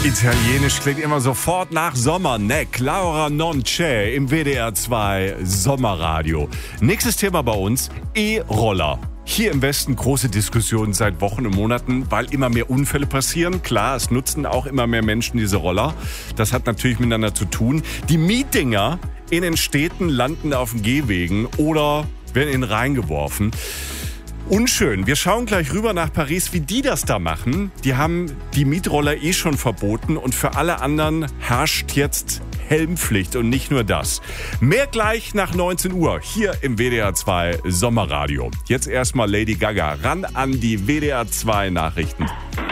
Italienisch klingt immer sofort nach Sommer, ne? Laura non c'è im WDR 2 Sommerradio. Nächstes Thema bei uns, E-Roller. Hier im Westen große Diskussionen seit Wochen und Monaten, weil immer mehr Unfälle passieren. Klar, es nutzen auch immer mehr Menschen diese Roller. Das hat natürlich miteinander zu tun. Die Mietdinger in den Städten landen auf den Gehwegen oder werden in den Rhein geworfen. Unschön. Wir schauen gleich rüber nach Paris, wie die das da machen. Die haben die Mietroller schon verboten und für alle anderen herrscht jetzt Helmpflicht und nicht nur das. Mehr gleich nach 19 Uhr hier im WDR 2 Sommerradio. Jetzt erstmal Lady Gaga ran an die WDR 2 Nachrichten.